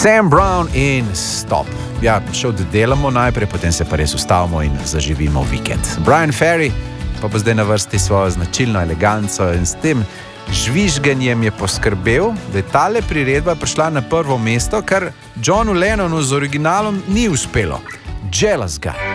Sam Brown in Stop. Ja, še oddelamo najprej, potem se pa res ustavimo in zaživimo vikend. Brian Ferry pa bo zdaj na vrsti svojo značilno eleganco in s tem žvižganjem je poskrbel, da je tale priredba prišla na prvo mesto, kar Johnu Lennonu z originalom ni uspelo. Jealous Guy.